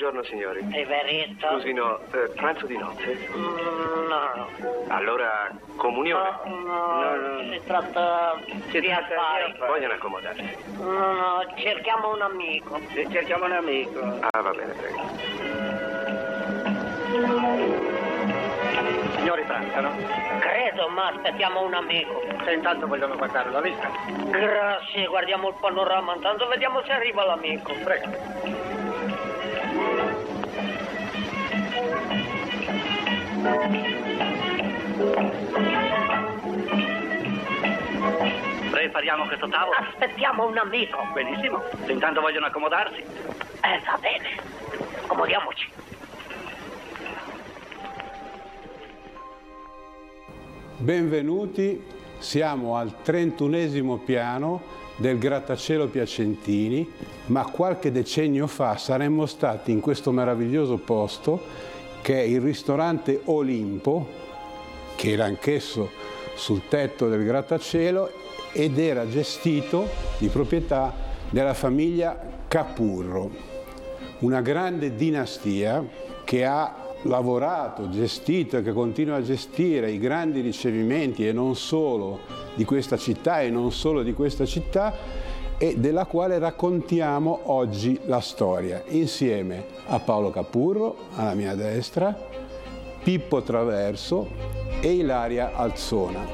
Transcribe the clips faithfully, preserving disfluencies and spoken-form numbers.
Buongiorno signori. È verito? Scusi, no, eh, pranzo di notte? Mm, no. Allora, comunione? No, no, no, si tratta Si di tratta di affari. affari. Vogliono accomodarsi? No, no, cerchiamo un amico. Eh, cerchiamo un amico. Ah, va bene, prego. Signori pranzano? Credo, ma aspettiamo un amico. Se intanto vogliono guardare la lista. Grazie, guardiamo il panorama, intanto vediamo se arriva l'amico. Prego. Prepariamo questo tavolo? Aspettiamo un amico. Benissimo. Se intanto vogliono accomodarsi. Eh, va bene. Accomodiamoci. Benvenuti, siamo al trentunesimo piano del grattacielo Piacentini, ma qualche decennio fa saremmo stati in questo meraviglioso posto che è il ristorante Olimpo, che era anch'esso sul tetto del grattacielo ed era gestito di proprietà della famiglia Capurro, una grande dinastia che ha lavorato, gestito e che continua a gestire i grandi ricevimenti e non solo di questa città e non solo di questa città e della quale raccontiamo oggi la storia insieme a Paolo Capurro alla mia destra, Pippo Traverso e Ilaria Alzona.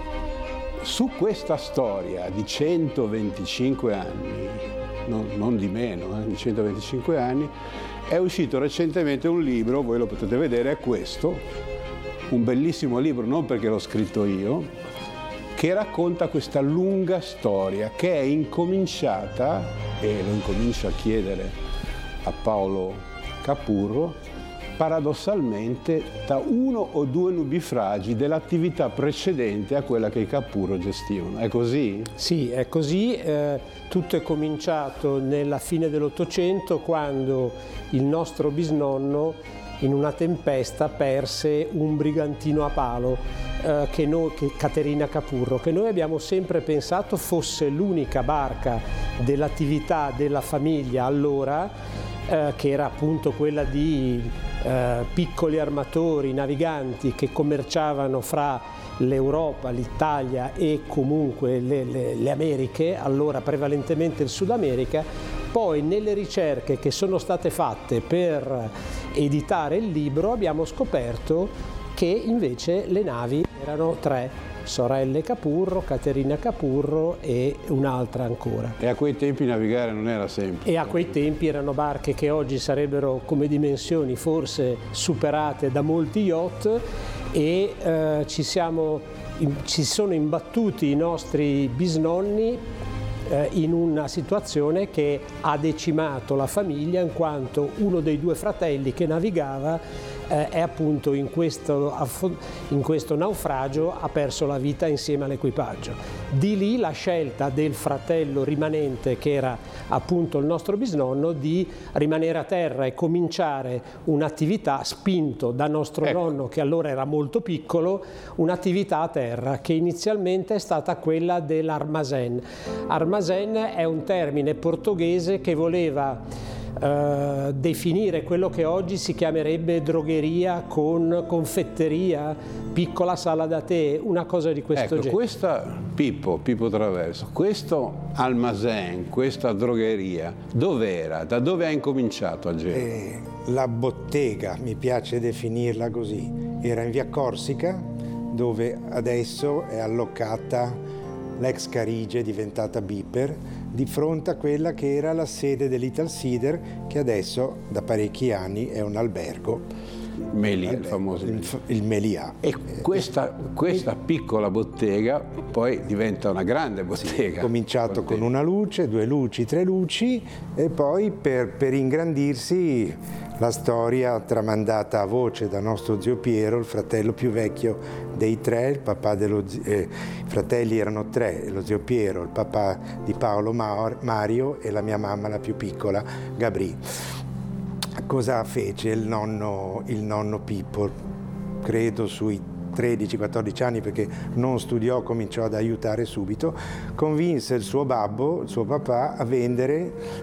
Su questa storia di centoventicinque anni, non, non di meno, eh, di centoventicinque anni, è uscito recentemente un libro, voi lo potete vedere, è questo, un bellissimo libro, non perché l'ho scritto io, che racconta questa lunga storia che è incominciata, e lo incomincio a chiedere a Paolo Capurro, paradossalmente da uno o due nubifragi dell'attività precedente a quella che i Capurro gestivano. È così? Sì, è così. Eh, tutto è cominciato nella fine dell'Ottocento, quando il nostro bisnonno in una tempesta perse un brigantino a palo, eh, che noi, che Caterina Capurro, che noi abbiamo sempre pensato fosse l'unica barca dell'attività della famiglia allora, eh, che era appunto quella di eh, piccoli armatori naviganti che commerciavano fra l'Europa, l'Italia e comunque le, le, le Americhe, allora prevalentemente il Sud America. Poi nelle ricerche che sono state fatte per editare il libro abbiamo scoperto che invece le navi erano tre, sorelle Capurro, Caterina Capurro e un'altra ancora. E a quei tempi navigare non era semplice. E a quei tempi erano barche che oggi sarebbero come dimensioni forse superate da molti yacht e eh, ci, siamo, ci sono imbattuti i nostri bisnonni in una situazione che ha decimato la famiglia, in quanto uno dei due fratelli che navigava eh, è appunto in questo, in questo naufragio ha perso la vita insieme all'equipaggio. Di lì la scelta del fratello rimanente, che era appunto il nostro bisnonno, di rimanere a terra e cominciare un'attività, spinto da nostro ecco. nonno, che allora era molto piccolo, un'attività a terra che inizialmente è stata quella dell'armazén. Armazén è un termine portoghese che voleva Uh, definire quello che oggi si chiamerebbe drogheria con confetteria, piccola sala da tè, una cosa di questo ecco, genere. Questa, Pippo, Pippo Traverso, questo almazén, questa drogheria, dov'era? Da dove ha incominciato a Genova? Eh, la bottega, mi piace definirla così, era in via Corsica, dove adesso è allocata l'ex Carige, diventata Biper, di fronte a quella che era la sede dell'Italsider, che adesso da parecchi anni è un albergo. Melia, il famoso. Il, il Melia. E questa, questa piccola bottega poi diventa una grande bottega. Sì, cominciato bottega. Con una luce, due luci, tre luci e poi per, per ingrandirsi la storia tramandata a voce da nostro zio Piero, il fratello più vecchio dei tre, il papà dello zio, eh, i fratelli erano tre, lo zio Piero, il papà di Paolo Mario e la mia mamma, la più piccola, Gabri. Cosa fece il nonno, il nonno Pippo? Credo sui tredici quattordici anni, perché non studiò, cominciò ad aiutare subito, convinse il suo babbo, il suo papà, a vendere